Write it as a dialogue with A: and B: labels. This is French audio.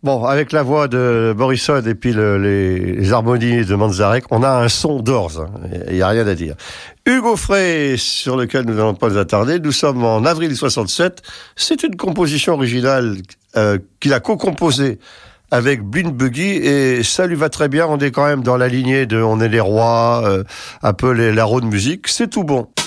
A: Bon, avec la voix de Morrison et puis les harmonies de Manzarek, on a un son d'orze. Il n'y a rien à dire. Hugo Frey, sur lequel nous n'allons pas nous attarder. Nous sommes en avril 67. C'est une composition originale qu'il a co-composée avec Blind Buggy et ça lui va très bien. On est quand même dans la lignée de On est les rois, un peu la road music. C'est tout bon.